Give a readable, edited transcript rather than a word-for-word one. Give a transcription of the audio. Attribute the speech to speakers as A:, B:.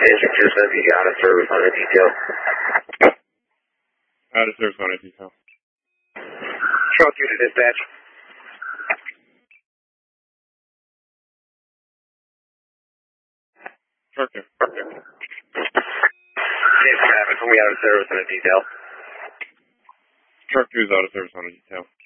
A: District 2 says you got a service on a detail.
B: Out of service on a detail.
A: Truck 2 to dispatch.
B: Truck 2.
A: Safe traffic, we out of service on a detail.
B: Truck 2 is out of service on a detail.